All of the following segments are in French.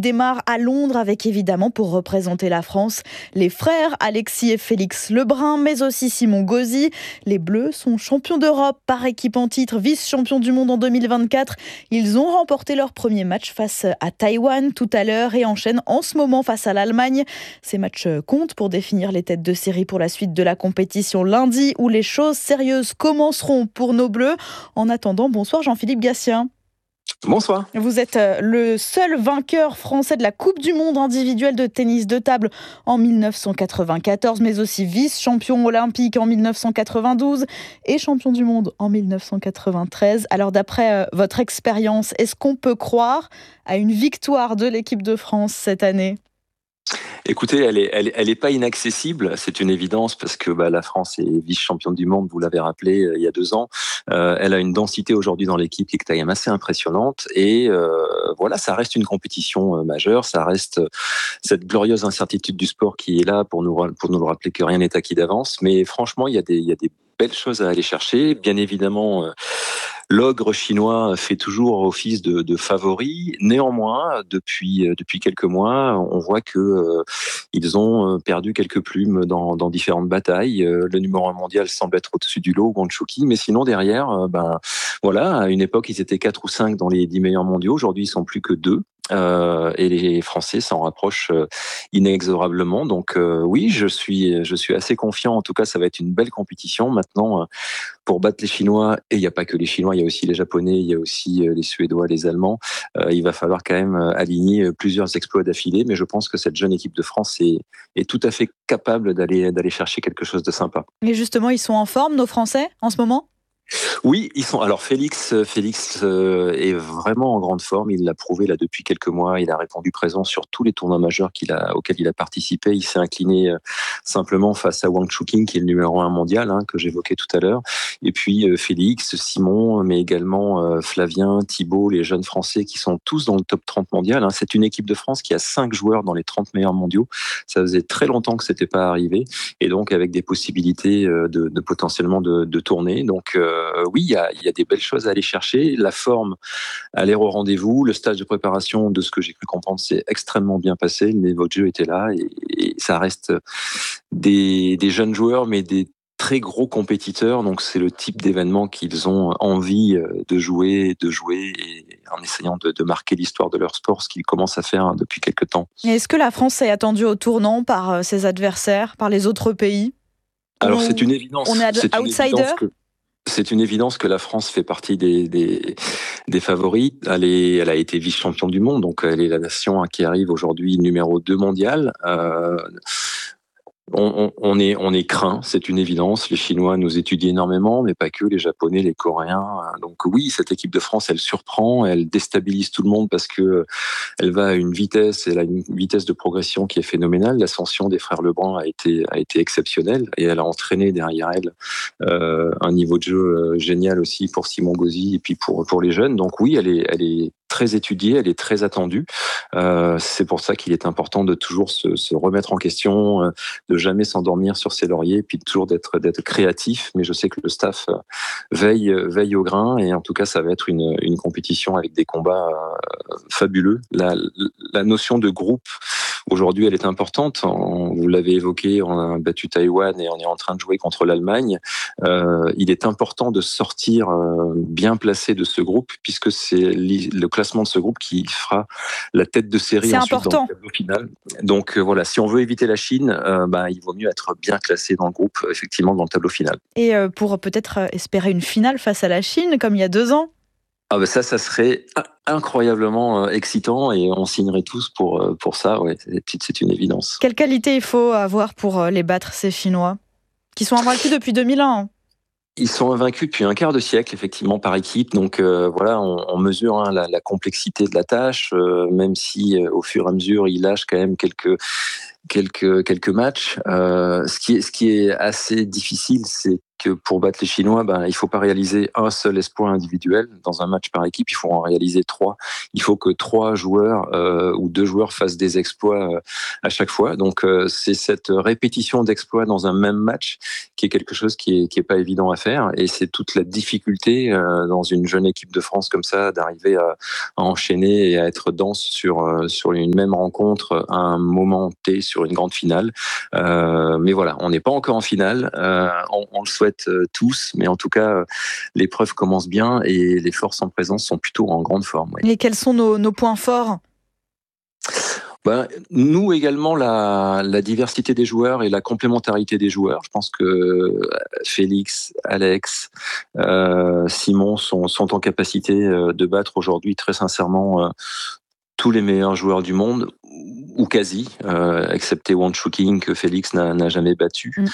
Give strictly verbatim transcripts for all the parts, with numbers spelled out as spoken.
démarre à Londres avec évidemment pour représenter la France les frères Alexis et Félix Lebrun, mais aussi Simon Gauzy. Les Bleus sont champions d'Europe par équipe en titre, vice-champions du monde en deux mille vingt-quatre. Ils ont remporté leur premier match face à Taïwan tout à l'heure et enchaînent en ce moment face à l'Allemagne. Ces matchs comptent pour définir les têtes de série pour la suite de la compétition lundi où les choses sérieuses commenceront pour nos Bleus. En attendant, bonsoir Jean-Philippe Gatien. Bonsoir. Vous êtes le seul vainqueur français de la Coupe du monde individuelle de tennis de table en dix-neuf cent quatre-vingt-quatorze, mais aussi vice-champion olympique en dix-neuf cent quatre-vingt-douze et champion du monde en dix-neuf cent quatre-vingt-treize. Alors d'après votre expérience, est-ce qu'on peut croire à une victoire de l'équipe de France cette année ? Écoutez, elle est, elle, elle est pas inaccessible, c'est une évidence parce que bah, la France est vice-championne du monde, vous l'avez rappelé euh, il y a deux ans. Euh, elle a une densité aujourd'hui dans l'équipe qui est quand même assez impressionnante et euh, voilà, ça reste une compétition euh, majeure, ça reste euh, cette glorieuse incertitude du sport qui est là pour nous pour nous le rappeler que rien n'est acquis d'avance. Mais franchement, il y a des il y a des belles choses à aller chercher, bien évidemment. Euh, L'ogre chinois fait toujours office de, de favori. Néanmoins, depuis depuis quelques mois, on voit que euh, ils ont perdu quelques plumes dans, dans différentes batailles. Euh, le numéro un mondial semble être au-dessus du lot, Wang Chuqi, mais sinon derrière, euh, ben voilà, à une époque ils étaient quatre ou cinq dans les dix meilleurs mondiaux. Aujourd'hui, ils sont plus que deux. Euh, et les Français s'en rapprochent euh, inexorablement. Donc euh, oui, je suis je suis assez confiant. En tout cas, ça va être une belle compétition. Maintenant, euh, pour battre les Chinois, et il n'y a pas que les Chinois, il y a aussi les Japonais, il y a aussi euh, les Suédois, les Allemands. Euh, il va falloir quand même euh, aligner plusieurs exploits d'affilée. Mais je pense que cette jeune équipe de France est, est tout à fait capable d'aller d'aller chercher quelque chose de sympa. Et justement, ils sont en forme, nos Français, en ce moment ? Oui, ils sont. Alors Félix, Félix euh, est vraiment en grande forme. Il l'a prouvé là depuis quelques mois. Il a répondu présent sur tous les tournois majeurs qu'il a, auxquels il a participé. Il s'est incliné euh, simplement face à Wang Chuqi, qui est le numéro un mondial, hein, que j'évoquais tout à l'heure. Et puis euh, Félix, Simon, mais également euh, Flavien, Thibaut, les jeunes Français qui sont tous dans le top trente mondial. Hein. C'est une équipe de France qui a cinq joueurs dans les trente meilleurs mondiaux. Ça faisait très longtemps que c'était pas arrivé, et donc avec des possibilités euh, de, de potentiellement de, de tourner. Donc euh, Euh, oui, il y, a, il y a des belles choses à aller chercher. La forme a l'air au rendez-vous. Le stage de préparation, de ce que j'ai cru comprendre, c'est extrêmement bien passé. Le niveau de jeu était là et, et ça reste des, des jeunes joueurs, mais des très gros compétiteurs. Donc c'est le type d'événement qu'ils ont envie de jouer, de jouer et en essayant de, de marquer l'histoire de leur sport, ce qu'ils commencent à faire depuis quelques temps. Et est-ce que la France est attendue au tournant par ses adversaires, par les autres pays ? Alors on, c'est une évidence. On est ad- c'est outsider. C'est une évidence que la France fait partie des, des, des favoris. Elle, est, elle a été vice-championne du monde, donc elle est la nation qui arrive aujourd'hui numéro deux mondial. Euh, On, on, on est, on est craint, c'est une évidence. Les Chinois nous étudient énormément, mais pas que, les Japonais, les Coréens. Donc oui, cette équipe de France, elle surprend, elle déstabilise tout le monde parce que elle va à une vitesse, elle a une vitesse de progression qui est phénoménale. L'ascension des frères Lebrun a été, a été exceptionnelle et elle a entraîné derrière elle euh, un niveau de jeu génial aussi pour Simon Gauzy et puis pour, pour les jeunes. Donc oui, elle est, elle est très étudiée, elle est très attendue. Euh, c'est pour ça qu'il est important de toujours se, se remettre en question, euh, de jamais s'endormir sur ses lauriers, puis toujours d'être d'être créatif. Mais je sais que le staff veille veille au grain et en tout cas ça va être une une compétition avec des combats euh, fabuleux. La la notion de groupe aujourd'hui, elle est importante. On, vous l'avez évoqué, on a battu Taïwan et on est en train de jouer contre l'Allemagne. Euh, il est important de sortir euh, bien placé de ce groupe puisque c'est le classement de ce groupe qui fera la tête de série c'est ensuite important. dans le tableau final. Donc euh, voilà, si on veut éviter la Chine, euh, bah, il vaut mieux être bien classé dans le groupe, effectivement, dans le tableau final. Et euh, pour peut-être espérer une finale face à la Chine, comme il y a deux ans ? Ah ben ça, ça serait incroyablement excitant et on signerait tous pour, pour ça. Ouais, c'est une évidence. Quelle qualité il faut avoir pour les battre, ces Chinois, qui sont invaincus depuis deux mille un ? Ils sont invaincus depuis un quart de siècle, effectivement, par équipe. Donc euh, voilà, on, on mesure hein, la, la complexité de la tâche, euh, même si euh, au fur et à mesure, ils lâchent quand même quelques quelques quelques matchs. Euh, ce qui est ce qui est assez difficile, c'est que pour battre les Chinois, ben, il faut pas réaliser un seul exploit individuel dans un match par équipe, il faut en réaliser trois. Il faut que trois joueurs euh, ou deux joueurs fassent des exploits euh, à chaque fois. Donc euh, c'est cette répétition d'exploits dans un même match qui est quelque chose qui est, qui est pas évident à faire, et c'est toute la difficulté euh, dans une jeune équipe de France comme ça d'arriver à, à enchaîner et à être dense sur euh, sur une même rencontre à un moment T sur une grande finale. Euh, mais voilà, on n'est pas encore en finale, euh, on, on le souhaite tous, mais en tout cas, l'épreuve commence bien et les forces en présence sont plutôt en grande forme. Oui. Et quels sont nos, nos points forts ? Ben, nous également, la, la diversité des joueurs et la complémentarité des joueurs. Je pense que Félix, Alex, euh, Simon sont, sont en capacité de battre aujourd'hui très sincèrement tous les meilleurs joueurs du monde, ou quasi, euh, excepté Wang Chuqing que Félix n'a, n'a jamais battu. Mm.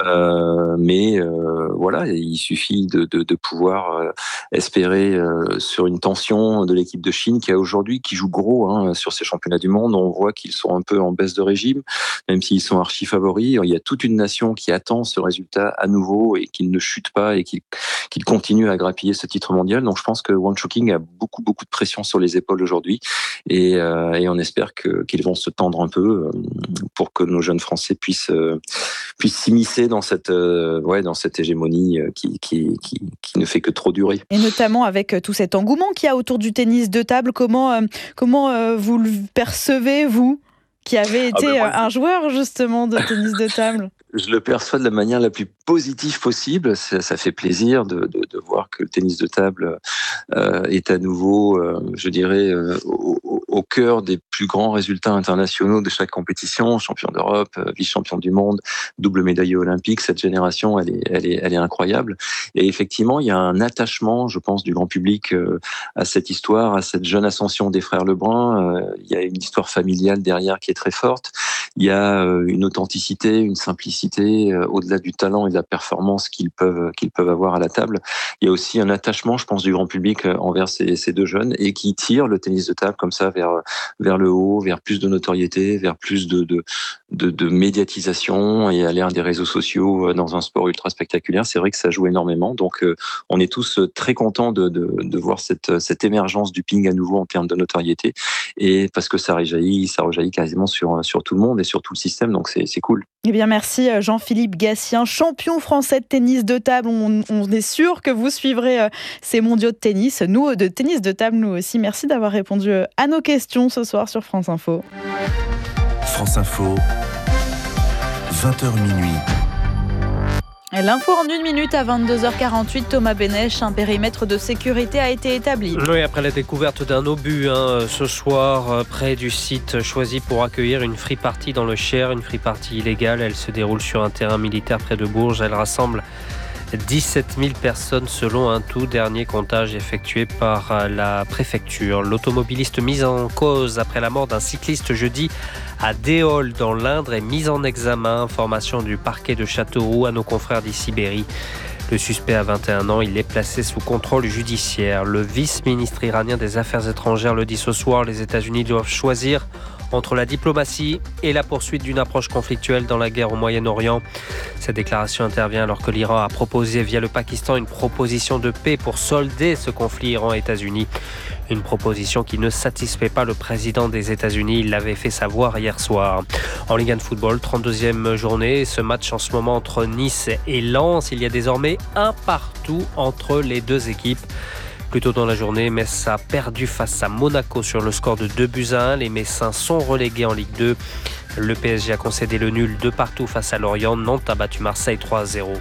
Euh, mais euh, voilà, il suffit de, de, de pouvoir euh, espérer euh, sur une tension de l'équipe de Chine qui a aujourd'hui, qui joue gros hein, sur ces championnats du monde. On voit qu'ils sont un peu en baisse de régime, même s'ils sont archi favoris. Il y a toute une nation qui attend ce résultat à nouveau et qui ne chute pas et qui, qui continue à grappiller ce titre mondial. Donc je pense que Wang Chuqing a beaucoup beaucoup de pression sur les épaules aujourd'hui et, euh, et on espère que, qu'ils vont se tendre un peu pour que nos jeunes Français puissent euh, puissent s'immiscer dans cette euh, ouais dans cette hégémonie qui, qui qui qui ne fait que trop durer. Et notamment avec tout cet engouement qu'il y a autour du tennis de table, comment euh, comment euh, vous le percevez, vous qui avez été ah ben moi, un joueur justement de tennis de table? Je le perçois de la manière la plus positive possible. Ça, ça fait plaisir de, de, de voir que le tennis de table euh, est à nouveau, euh, je dirais, euh, au, au cœur des plus grands résultats internationaux de chaque compétition. Champion d'Europe, vice-champion du monde, double médaillé olympique. Cette génération, elle est, elle est, elle est incroyable. Et effectivement, il y a un attachement, je pense, du grand public euh, à cette histoire, à cette jeune ascension des frères Lebrun. Euh, il y a une histoire familiale derrière qui est très forte. Il y a euh, une authenticité, une simplicité. Euh, au-delà du talent et de la performance qu'ils peuvent qu'ils peuvent avoir à la table, il y a aussi un attachement, je pense, du grand public envers ces, ces deux jeunes et qui tire le tennis de table comme ça vers vers le haut, vers plus de notoriété, vers plus de de de, de médiatisation et à l'ère des réseaux sociaux dans un sport ultra spectaculaire. C'est vrai que ça joue énormément. Donc, euh, on est tous très contents de de, de voir cette cette émergence du ping à nouveau en termes de notoriété et parce que ça rejaillit, ça rejaillit quasiment sur sur tout le monde et sur tout le système. Donc, c'est c'est cool. Eh bien, merci Jean-Philippe Gatien, champion français de tennis de table. On, on est sûr que vous suivrez euh, ces mondiaux de tennis. Nous, de tennis de table, nous aussi. Merci d'avoir répondu à nos questions ce soir sur France Info. France Info, vingt heures minuit. L'info en une minute à vingt-deux heures quarante-huit, Thomas Bénèche, un périmètre de sécurité a été établi. Oui, après la découverte d'un obus hein, ce soir près du site choisi pour accueillir une free party dans le Cher, une free party illégale. Elle se déroule sur un terrain militaire près de Bourges. Elle rassemble dix-sept mille personnes selon un tout dernier comptage effectué par la préfecture. L'automobiliste mis en cause après la mort d'un cycliste jeudi à Déol dans l'Indre est mis en examen. Information du parquet de Châteauroux à nos confrères d'Issy-Berry. Le suspect a vingt et un ans, il est placé sous contrôle judiciaire. Le vice-ministre iranien des Affaires étrangères le dit ce soir, les États-Unis doivent choisir entre la diplomatie et la poursuite d'une approche conflictuelle dans la guerre au Moyen-Orient. Cette déclaration intervient alors que l'Iran a proposé via le Pakistan une proposition de paix pour solder ce conflit Iran-États-Unis. Une proposition qui ne satisfait pas le président des États-Unis. Il l'avait fait savoir hier soir. En Ligue un de football, trente-deuxième journée. Ce match en ce moment entre Nice et Lens. Il y a désormais un partout entre les deux équipes. Plus tôt dans la journée, Metz a perdu face à Monaco sur le score de deux buts à un. Les Messins sont relégués en Ligue deux. Le P S G a concédé le nul de partout face à Lorient. Nantes a battu Marseille trois à zéro.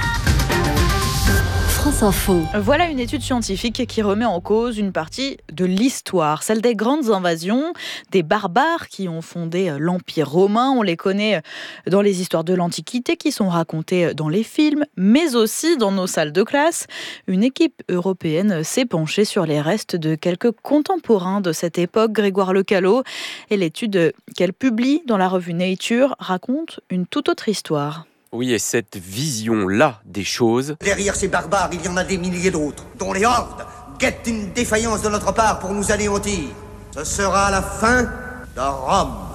France Info. Voilà une étude scientifique qui remet en cause une partie de l'histoire, celle des grandes invasions, des barbares qui ont fondé l'Empire romain. On les connaît dans les histoires de l'Antiquité qui sont racontées dans les films, mais aussi dans nos salles de classe. Une équipe européenne s'est penchée sur les restes de quelques contemporains de cette époque, Grégoire Lecallot, et l'étude qu'elle publie dans la revue Nature raconte une toute autre histoire. Oui, et cette vision-là des choses... Derrière ces barbares, il y en a des milliers d'autres, dont les hordes guettent une défaillance de notre part pour nous anéantir. Ce sera la fin de Rome.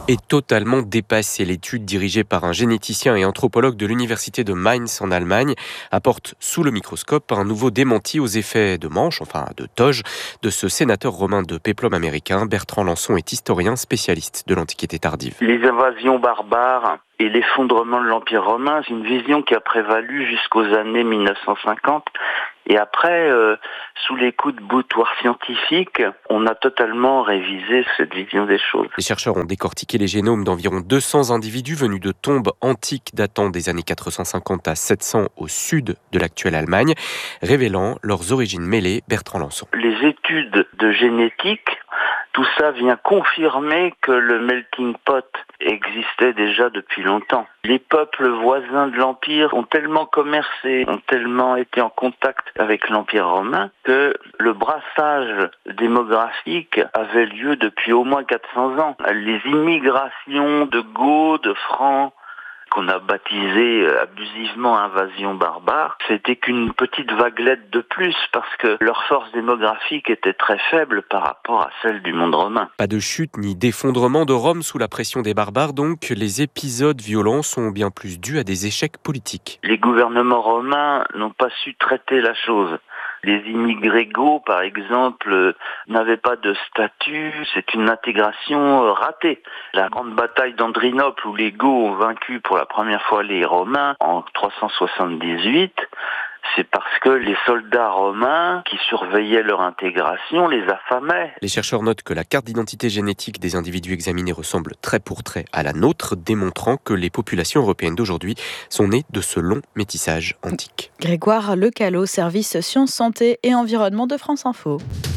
est totalement dépassée. L'étude dirigée par un généticien et anthropologue de l'université de Mainz en Allemagne apporte sous le microscope un nouveau démenti aux effets de manche, enfin de toge, de ce sénateur romain de péplum américain. Bertrand Lançon est historien spécialiste de l'Antiquité tardive. Les invasions barbares et l'effondrement de l'Empire romain, c'est une vision qui a prévalu jusqu'aux années mille neuf cent cinquante. Et après, euh, sous les coups de boutoir scientifique, on a totalement révisé cette vision des choses. Les chercheurs ont décortiqué les génomes d'environ deux cents individus venus de tombes antiques datant des années quatre cent cinquante à sept cents au sud de l'actuelle Allemagne, révélant leurs origines mêlées. Bertrand Lançon. Les études de génétique, tout ça vient confirmer que le melting pot existait déjà depuis longtemps. Les peuples voisins de l'Empire ont tellement commercé, ont tellement été en contact avec l'Empire romain que le brassage démographique avait lieu depuis au moins quatre cents ans. Les immigrations de Goths, de Francs, qu'on a baptisé abusivement invasion barbare, c'était qu'une petite vaguelette de plus parce que leur force démographique était très faible par rapport à celle du monde romain. Pas de chute ni d'effondrement de Rome sous la pression des barbares, donc les épisodes violents sont bien plus dus à des échecs politiques. Les gouvernements romains n'ont pas su traiter la chose. Les immigrés goths, par exemple, n'avaient pas de statut. C'est une intégration ratée. La grande bataille d'Andrinople, où les Goths ont vaincu pour la première fois les Romains en trois cent soixante-dix-huit, c'est parce que les soldats romains qui surveillaient leur intégration les affamaient. Les chercheurs notent que la carte d'identité génétique des individus examinés ressemble trait pour trait à la nôtre, démontrant que les populations européennes d'aujourd'hui sont nées de ce long métissage antique. Grégoire Lecalot, service Sciences, Santé et Environnement de France Info.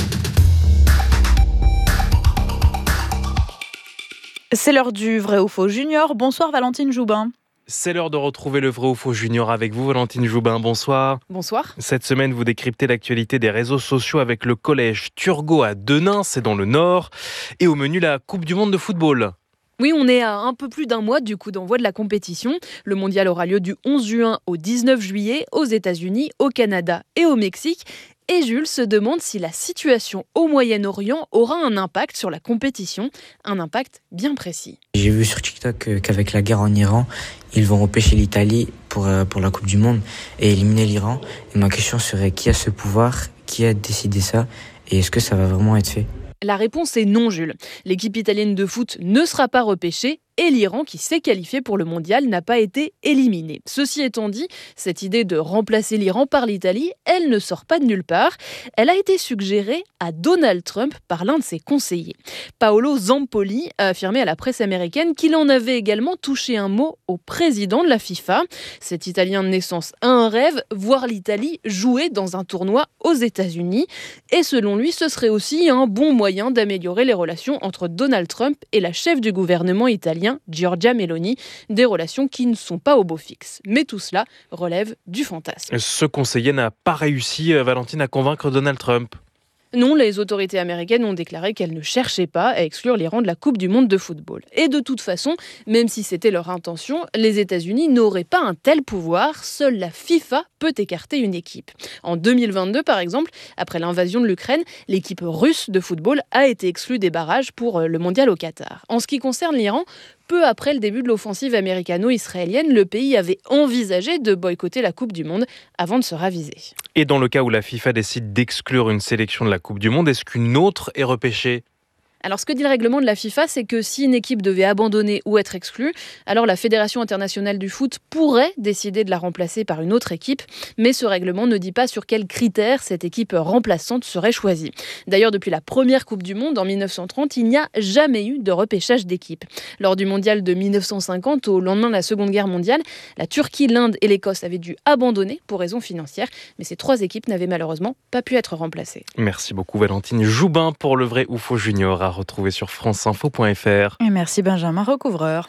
C'est l'heure du vrai ou faux junior. Bonsoir Valentine Joubin. C'est l'heure de retrouver le vrai ou faux junior avec vous, Valentine Joubin. Bonsoir. Bonsoir. Cette semaine, vous décryptez l'actualité des réseaux sociaux avec le collège Turgot à Denain, c'est dans le Nord. Et au menu, la Coupe du Monde de football. Oui, on est à un peu plus d'un mois du coup d'envoi de la compétition. Le mondial aura lieu du onze juin au dix-neuf juillet aux États-Unis, au Canada et au Mexique. Et Jules se demande si la situation au Moyen-Orient aura un impact sur la compétition, un impact bien précis. J'ai vu sur TikTok qu'avec la guerre en Iran, ils vont repêcher l'Italie pour, pour la Coupe du Monde et éliminer l'Iran. Et ma question serait, qui a ce pouvoir ? Qui a décidé ça ? Et est-ce que ça va vraiment être fait ? La réponse est non, Jules. L'équipe italienne de foot ne sera pas repêchée et l'Iran, qui s'est qualifié pour le mondial, n'a pas été éliminé. Ceci étant dit, cette idée de remplacer l'Iran par l'Italie, elle ne sort pas de nulle part. Elle a été suggérée à Donald Trump par l'un de ses conseillers. Paolo Zampoli a affirmé à la presse américaine qu'il en avait également touché un mot au président de la FIFA. Cet Italien de naissance a un rêve, voir l'Italie jouer dans un tournoi aux États-Unis. Et selon lui, ce serait aussi un bon moyen d'améliorer les relations entre Donald Trump et la chef du gouvernement italien, Giorgia Meloni, des relations qui ne sont pas au beau fixe. Mais tout cela relève du fantasme. Ce conseiller n'a pas réussi, Valentine, à convaincre Donald Trump. Non, les autorités américaines ont déclaré qu'elles ne cherchaient pas à exclure l'Iran de la Coupe du Monde de football. Et de toute façon, même si c'était leur intention, les États-Unis n'auraient pas un tel pouvoir. Seule la FIFA peut écarter une équipe. En deux mille vingt-deux, par exemple, après l'invasion de l'Ukraine, l'équipe russe de football a été exclue des barrages pour le mondial au Qatar. En ce qui concerne l'Iran, peu après le début de l'offensive américano-israélienne, le pays avait envisagé de boycotter la Coupe du Monde avant de se raviser. Et dans le cas où la FIFA décide d'exclure une sélection de la Coupe du Monde, est-ce qu'une autre est repêchée ? Alors, ce que dit le règlement de la FIFA, c'est que si une équipe devait abandonner ou être exclue, alors la Fédération internationale du foot pourrait décider de la remplacer par une autre équipe, mais ce règlement ne dit pas sur quels critères cette équipe remplaçante serait choisie. D'ailleurs, depuis la première Coupe du Monde en mille neuf cent trente, il n'y a jamais eu de repêchage d'équipe. Lors du mondial de mille neuf cent cinquante, au lendemain de la Seconde Guerre mondiale, la Turquie, l'Inde et l'Écosse avaient dû abandonner pour raisons financières, mais ces trois équipes n'avaient malheureusement pas pu être remplacées. Merci beaucoup Valentine Joubin pour le vrai ou faux junior à retrouver sur franceinfo point f r. Et merci Benjamin Recouvreur.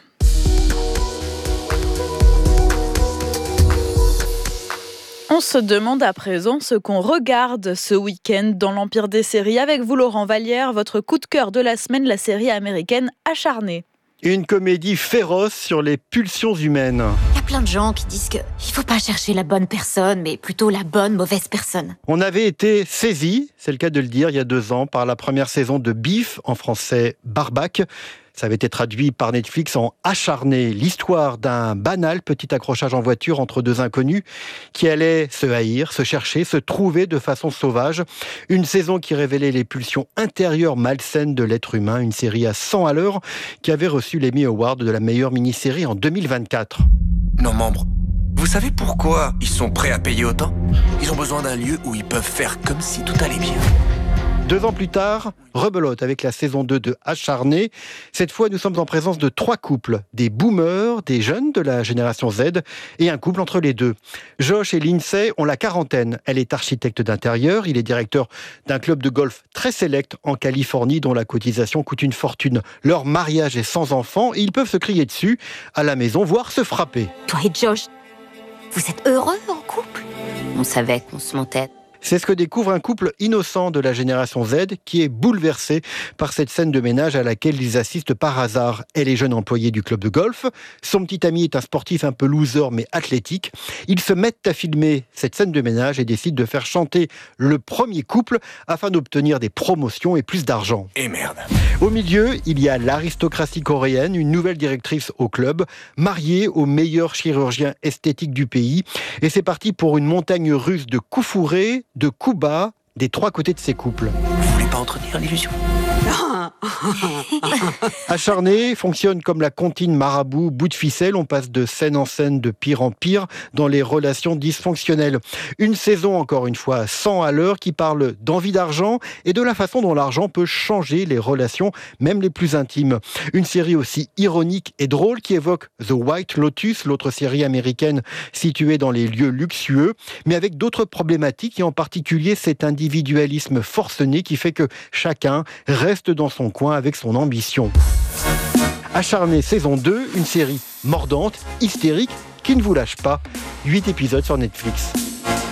On se demande à présent ce qu'on regarde ce week-end dans l'Empire des séries. Avec vous Laurent Vallière, votre coup de cœur de la semaine, la série américaine Acharnée. Une comédie féroce sur les pulsions humaines. Il y a plein de gens qui disent qu'il ne faut pas chercher la bonne personne, mais plutôt la bonne mauvaise personne. On avait été saisis, c'est le cas de le dire, il y a deux ans, par la première saison de Beef, en français Barbac. Ça avait été traduit par Netflix en Acharné, l'histoire d'un banal petit accrochage en voiture entre deux inconnus qui allaient se haïr, se chercher, se trouver de façon sauvage. Une saison qui révélait les pulsions intérieures malsaines de l'être humain, une série à cent à l'heure qui avait reçu l'Emmy Award de la meilleure mini-série en deux mille vingt-quatre. Nos membres, vous savez pourquoi ils sont prêts à payer autant ? Ils ont besoin d'un lieu où ils peuvent faire comme si tout allait bien. Deux ans plus tard, rebelote avec la saison deux de Acharné. Cette fois, nous sommes en présence de trois couples, des boomers, des jeunes de la génération Z et un couple entre les deux. Josh et Lindsay ont la quarantaine. Elle est architecte d'intérieur, il est directeur d'un club de golf très sélect en Californie dont la cotisation coûte une fortune. Leur mariage est sans enfants et ils peuvent se crier dessus à la maison, voire se frapper. Toi et Josh, vous êtes heureux en couple ? On savait qu'on se mentait. C'est ce que découvre un couple innocent de la génération Z qui est bouleversé par cette scène de ménage à laquelle ils assistent par hasard. Elle est jeune employée du club de golf. Son petit ami est un sportif un peu loser mais athlétique. Ils se mettent à filmer cette scène de ménage et décident de faire chanter le premier couple afin d'obtenir des promotions et plus d'argent. Et merde. Au milieu, il y a l'aristocratie coréenne, une nouvelle directrice au club, mariée au meilleur chirurgien esthétique du pays. Et c'est parti pour une montagne russe de coups fourrés, de coups bas, des trois côtés de ces couples. Vous voulez pas entretenir l'illusion ? Acharné fonctionne comme la comptine marabout, bout de ficelle. On passe de scène en scène, de pire en pire, dans les relations dysfonctionnelles. Une saison, encore une fois, cent à l'heure, qui parle d'envie d'argent et de la façon dont l'argent peut changer les relations, même les plus intimes. Une série aussi ironique et drôle qui évoque The White Lotus, l'autre série américaine située dans les lieux luxueux, mais avec d'autres problématiques et en particulier cet individualisme forcené qui fait que chacun reste dans son coin avec son ambition. Acharné saison deux, une série mordante, hystérique, qui ne vous lâche pas. huit épisodes sur Netflix.